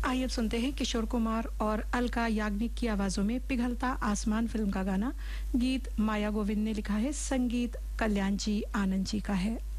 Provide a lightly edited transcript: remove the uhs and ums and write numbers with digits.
आइए अब सुनते हैं किशोर कुमार और अलका याग्निक की आवाजों में पिघलता आसमान फिल्म का गाना। गीत माया गोविंद ने लिखा है, संगीत कल्याण जी आनंद जी का है।